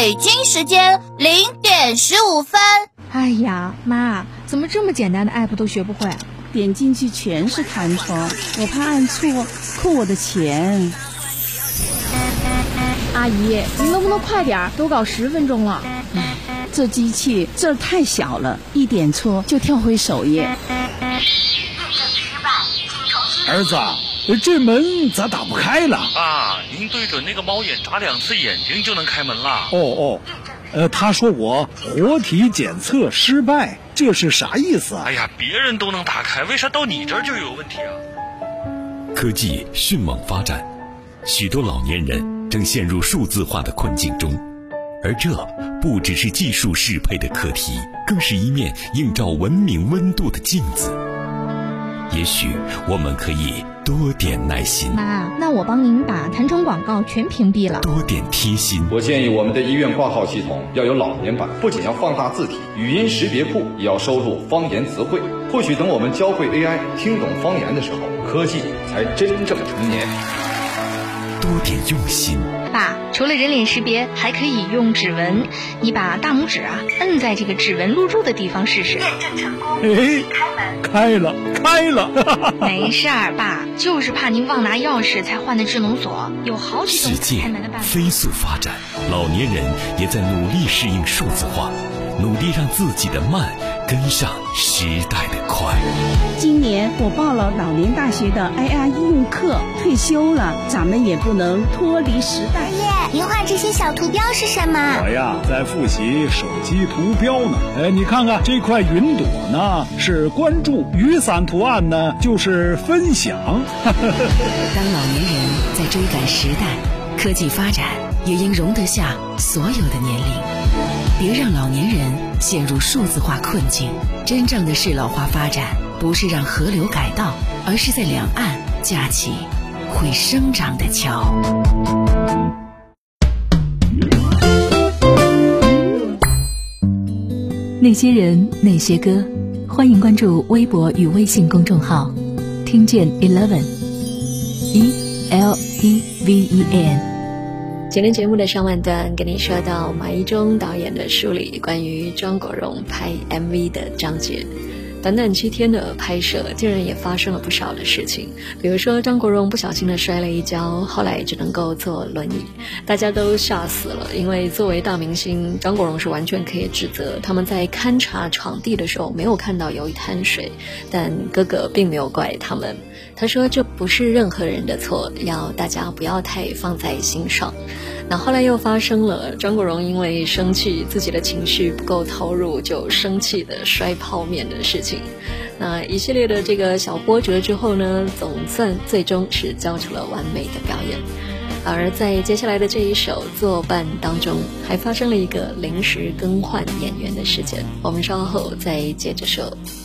北京时间0点15分。 哎呀，妈，怎么这么简单的 app 都学不会？ 点进去全是弹窗，我怕按错扣我的钱。 阿姨，你能不能快点？都搞10分钟了。 这机器字儿太小了，一点错就跳回首页。 儿子，这门咋打不开了？ 啊，您对准那个猫眼眨2次眼睛就能开门了。 他说我活体检测失败，这是啥意思啊？ 哎呀，别人都能打开，为啥到你这儿就有问题啊？ 科技迅猛发展，许多老年人正陷入数字化的困境中，而这不只是技术适配的课题，更是一面映照文明温度的镜子。也许我们可以多点耐心。 妈，那我帮您把弹窗广告全屏蔽了。 多点贴心。 我建议我们的医院挂号系统要有老年版，不仅要放大字体，语音识别库也要收录方言词汇。或许等我们教会 AI 听懂方言的时候，科技才真正成年。 多点用心。 爸，除了人脸识别，还可以用指纹。你把大拇指摁在这个指纹录入的地方试试。验证成功。 开了。 没事儿，爸，就是怕您忘拿钥匙才换的智能锁，有好几种开门的办法。 世界飞速发展，老年人也在努力适应数字化，努力让自己的慢跟上时代的快。 今年我报了老年大学的 AI 应用课，退休了，咱们也不能脱离时代。 爷爷，您画这些小图标是什么？ 我呀，在复习手机图标呢。你看看这块云朵呢，是关注；雨伞图案呢，就是分享。 当老年人在追赶时代，科技发展也应容得下所有的年龄。别让老年人陷入数字化困境。真正的适老化发展，不是让河流改道，而是在两岸架起会生长的桥。 那些人，那些歌，欢迎关注微博与微信公众号，听见 Eleven ELEVEN。 今天节目的上半段跟你说到马一中导演的书里关于张国荣拍 MV 的章节。短短7天的拍摄，竟然也发生了不少的事情。比如说张国荣不小心的摔了一跤，后来只能够坐轮椅，大家都吓死了。因为作为大明星，张国荣是完全可以指责他们在勘察场地的时候没有看到有一滩水，但哥哥并没有怪他们。他说这不是任何人的错，要大家不要太放在心上。那后来又发生了张国荣因为生气，自己的情绪不够投入，就生气的摔泡面的事情。那一系列的这个小波折之后呢，总算最终是交出了完美的表演。而在接下来的这一首作伴当中，还发生了一个临时更换演员的事件，我们稍后再接着说。